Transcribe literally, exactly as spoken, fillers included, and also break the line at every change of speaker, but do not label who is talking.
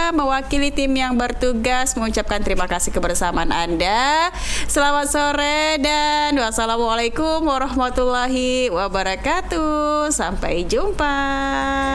saya mewakili tim yang bertugas mengucapkan terima kasih kebersamaan Anda. Selamat sore dan wassalamualaikum warahmatullahi wabarakatuh. Sampai jumpa.